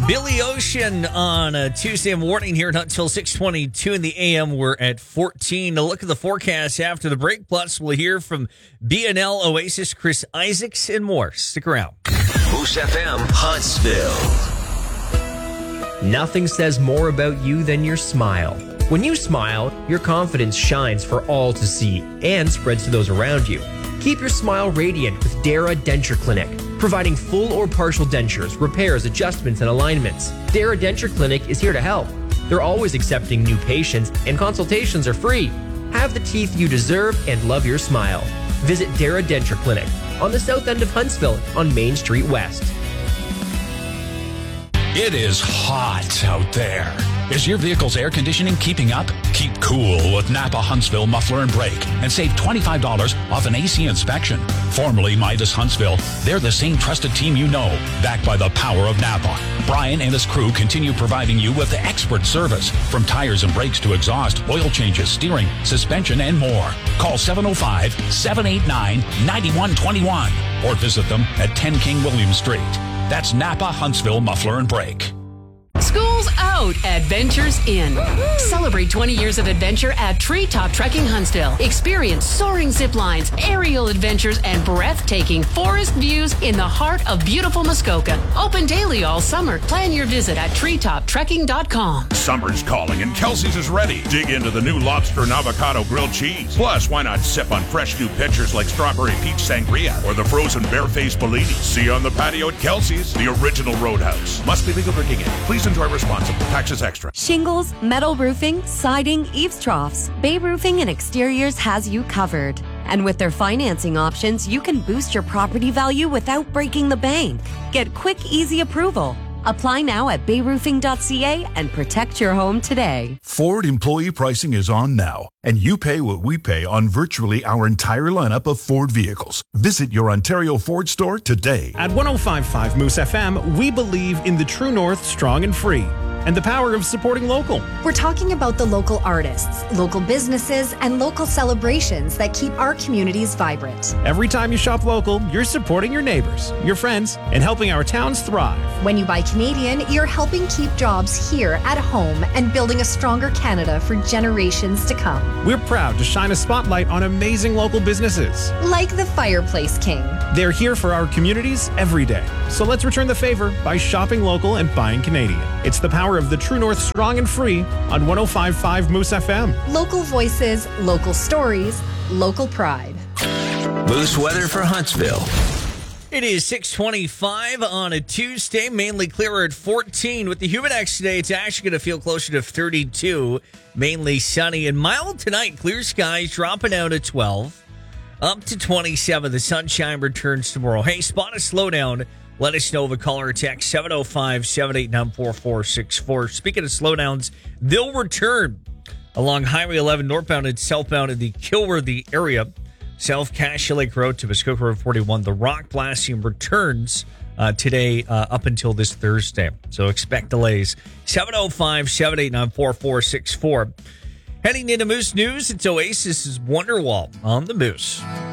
Billy Ocean on a Tuesday morning here until 6:22 in the AM. We're at 14. A look at the forecast after the break. Plus, we'll hear from BNL, Oasis, Chris Isaacs, and more. Stick around. Moose FM, Huntsville. Nothing says more about you than your smile. When you smile, your confidence shines for all to see and spreads to those around you. Keep your smile radiant with Dara Denture Clinic, providing full or partial dentures, repairs, adjustments, and alignments. Dara Denture Clinic is here to help. They're always accepting new patients, and consultations are free. Have the teeth you deserve and love your smile. Visit Dara Denture Clinic on the south end of Huntsville on Main Street West. It is hot out there. Is your vehicle's air conditioning keeping up? Keep cool with Napa Huntsville Muffler and Brake and save $25 off an AC inspection. Formerly Midas Huntsville, they're the same trusted team you know, backed by the power of Napa. Brian and his crew continue providing you with expert service, from tires and brakes to exhaust, oil changes, steering, suspension, and more. Call 705-789-9121 or visit them at 10 King William Street. That's Napa Huntsville Muffler and Brake. School's out, adventures in. Celebrate 20 years of adventure at Treetop Trekking Huntsville. Experience soaring zip lines, aerial adventures, and breathtaking forest views in the heart of beautiful Muskoka. Open daily all summer. Plan your visit at treetoptrekking.com. Summer's calling and Kelsey's is ready. Dig into the new lobster and avocado grilled cheese. Plus, why not sip on fresh new pitchers like strawberry peach sangria or the frozen barefaced Bellini? See you on the patio at Kelsey's, the original Roadhouse. Must be legal drinking age. Please enjoy responsibly. Taxes extra. Shingles, metal roofing, siding, eaves troughs. Bay Roofing and Exteriors has you covered. And with their financing options, you can boost your property value without breaking the bank. Get quick, easy approval. Apply now at bayroofing.ca and protect your home today. Ford employee pricing is on now, and you pay what we pay on virtually our entire lineup of Ford vehicles. Visit your Ontario Ford store today. At 105.5 Moose FM, we believe in the true north, strong and free, and the power of supporting local. We're talking about the local artists, local businesses, and local celebrations that keep our communities vibrant. Every time you shop local, you're supporting your neighbors, your friends, and helping our towns thrive. When you buy Canadian, you're helping keep jobs here at home and building a stronger Canada for generations to come. We're proud to shine a spotlight on amazing local businesses. Like the Fireplace King. They're here for our communities every day. So let's return the favor by shopping local and buying Canadian. It's the power of the True North, strong and free on 105.5 Moose FM. Local voices, local stories, local pride. Moose weather for Huntsville. It is 6:25 on a Tuesday, mainly clearer at 14. With the Humidex today, it's actually going to feel closer to 32, mainly sunny and mild tonight. Clear skies dropping out at 12, up to 27. The sunshine returns tomorrow. Hey, spot a slowdown. Let us know of a caller or text 705-789-4464. Speaking of slowdowns, they'll return along Highway 11 northbound and southbound in the Kilworthy area. South Cassia Lake Road to Muskoka Road 41. The rock blasting returns today up until this Thursday. So expect delays. 705-789-4464. Heading into Moose News, it's Oasis's Wonderwall on the Moose.